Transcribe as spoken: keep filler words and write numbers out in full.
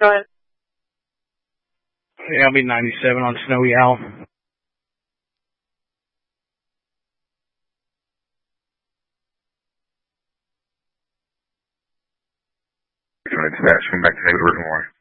Go ahead. Yeah, I'll be ninety-seven on Snowy Owl. Dispatch, come back to David Rivermore.